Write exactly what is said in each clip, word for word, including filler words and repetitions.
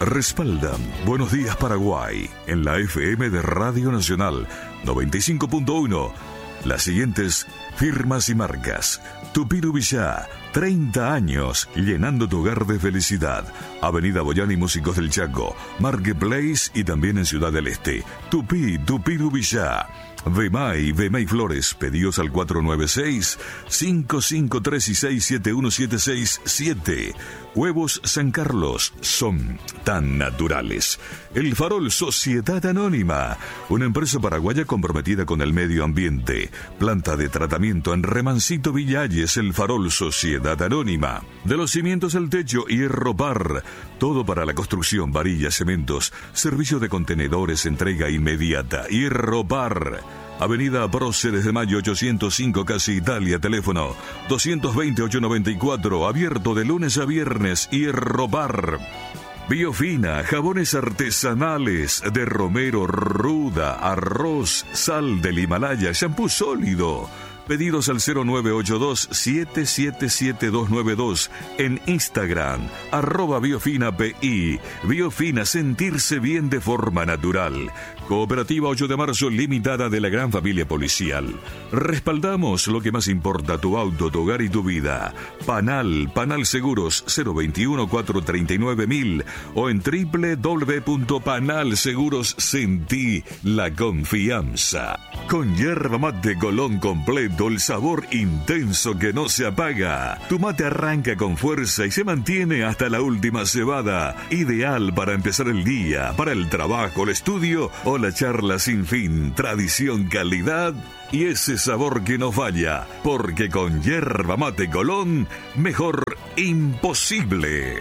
Respaldan Buenos Días Paraguay en la F M de Radio Nacional noventa y cinco punto uno. Las siguientes firmas y marcas: Tupirubillá, treinta años llenando tu hogar de felicidad. Avenida Boyani, Músicos del Chaco, Marketplace y también en Ciudad del Este. Tupí, Tupirubillá. Vemay, Vemay Flores, pedidos al cuatro nueve seis, cinco cinco tres seis siete uno siete seis siete. Huevos San Carlos, son tan naturales. El Farol Sociedad Anónima, una empresa paraguaya comprometida con el medio ambiente. Planta de tratamiento en Remancito Villalles, El Farol Sociedad Anónima. De los cimientos al techo, Hierropar, todo para la construcción, varillas, cementos, servicio de contenedores, entrega inmediata. Hierropar. Avenida Próceres de Mayo ochocientos cinco, Casi Italia, teléfono dos veinte, ochocientos noventa y cuatro, abierto de lunes a viernes. Hierropar. Biofina, jabones artesanales de romero, ruda, arroz, sal del Himalaya, shampoo sólido. Pedidos al cero nueve ocho dos, siete siete siete dos nueve dos, en Instagram, arroba Biofina P I. Biofina, sentirse bien de forma natural. Cooperativa ocho de marzo, limitada de la gran familia policial. Respaldamos lo que más importa: tu auto, tu hogar y tu vida. Panal, Panal Seguros, cero veintiuno, cuatrocientos treinta y nueve mil o en doble u doble u doble u punto panal seguros. Sentí la confianza. Con yerba mate Colón completo, el sabor intenso que no se apaga. Tu mate arranca con fuerza y se mantiene hasta la última cebada. Ideal para empezar el día, para el trabajo, el estudio o la charla sin fin. Tradición, calidad y ese sabor que no falla. Porque con yerba mate Colón, mejor imposible.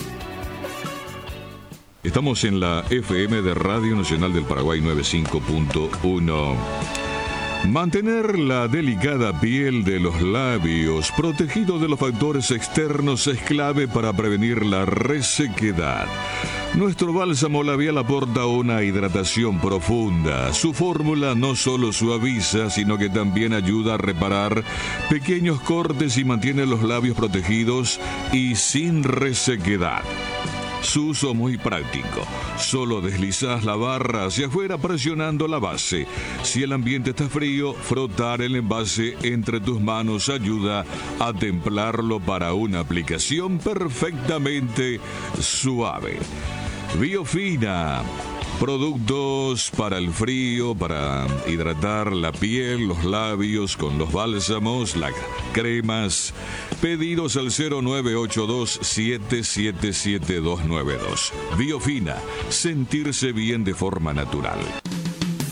Estamos en la F M de Radio Nacional del Paraguay noventa y cinco punto uno. Mantener la delicada piel de los labios protegido de los factores externos es clave para prevenir la resequedad. Nuestro bálsamo labial aporta una hidratación profunda. Su fórmula no solo suaviza, sino que también ayuda a reparar pequeños cortes y mantiene los labios protegidos y sin resequedad. Su uso muy práctico. Solo deslizás la barra hacia afuera presionando la base. Si el ambiente está frío, frotar el envase entre tus manos ayuda a templarlo para una aplicación perfectamente suave. Biofina. Productos para el frío, para hidratar la piel, los labios con los bálsamos, las cremas. Pedidos al cero nueve ocho dos, siete siete siete dos nueve dos. Biofina, sentirse bien de forma natural.